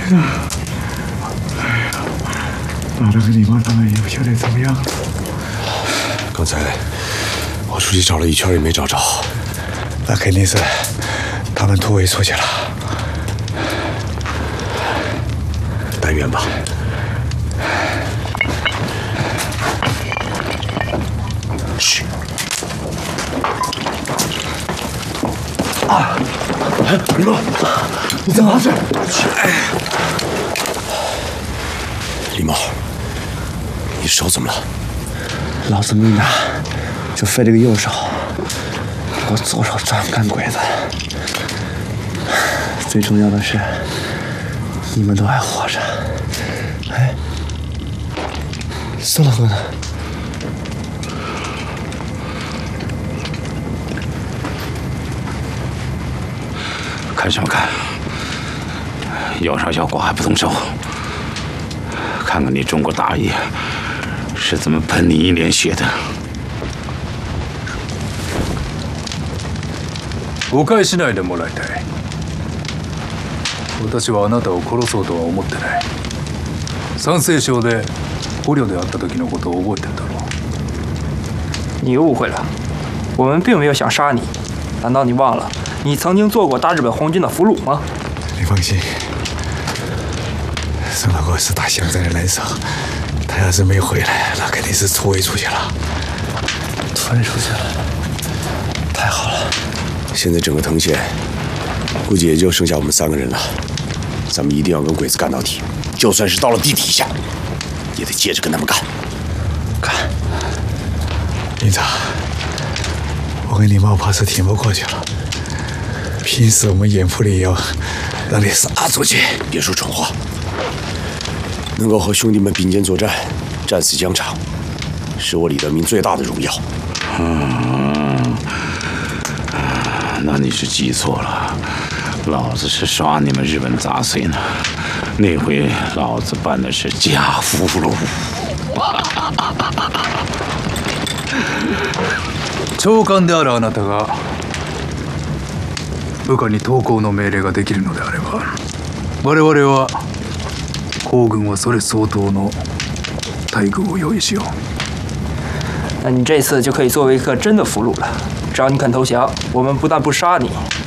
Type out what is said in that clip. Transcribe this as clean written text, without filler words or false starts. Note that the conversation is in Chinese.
老子跟你妈他们也不晓得怎么样。 刚才我出去找了一圈也没找着， 那肯定是他们突围出去了。 带远吧。嘘。啊！李茂，你怎么回事？李茂，你手怎么了？ 老子命大，就废了个右手，我左手专干鬼子。最重要的是，你们都还活着。哎，宋老哥呢？ 看什么看？要杀要剐还不动手？看看你中国大爷是怎么喷你一脸血的。 誤解しないでもらいたい。私はあなたを殺そうとは思ってない。山西省で捕虜であった時のことを覚えてるだろう。 你误会了，我们并没有想杀你。难道你忘了，你曾经做过大日本皇军的俘虏吗？ 你放心，宋老哥是打湘寨的人手，他要是没回来，那肯定是突围出去了。 突围出去了，太好了。 现在整个藤县估计也就剩下我们3个人了，咱们一定要跟鬼子干到底，就算是到了地底下，也得接着跟他们干。 干！ 营长，我跟李茂怕是挺不过去了。拼死我们掩护理由，让你杀出去！ 别说蠢话，能够和兄弟们并肩作战，战死疆场，是我李德明最大的荣耀。 那你是记错了，老子是杀你们日本杂碎呢。那回老子办的是假俘虏。 長官であるあなたが部下に投降の命令ができるのであれば、我々は皇軍はそれ相当の待遇を用意しよう。 那你这次就可以作为一个真的俘虏了。只要你肯投降，我们不但不杀你，